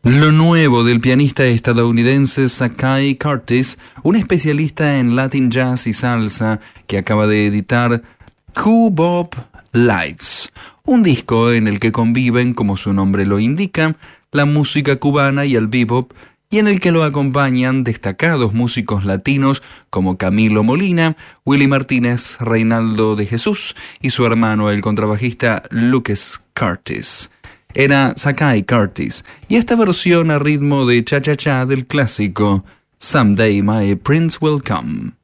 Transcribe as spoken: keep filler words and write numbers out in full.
Lo nuevo del pianista estadounidense Sakai Curtis, un especialista en Latin jazz y salsa que acaba de editar Q-Bop Lives, un disco en el que conviven, como su nombre lo indica, la música cubana y el bebop, y en el que lo acompañan destacados músicos latinos como Camilo Molina, Willy Martínez, Reinaldo de Jesús y su hermano el contrabajista Lucas Curtis. Era Sakai Curtis, y esta versión a ritmo de cha-cha-cha del clásico Someday My Prince Will Come.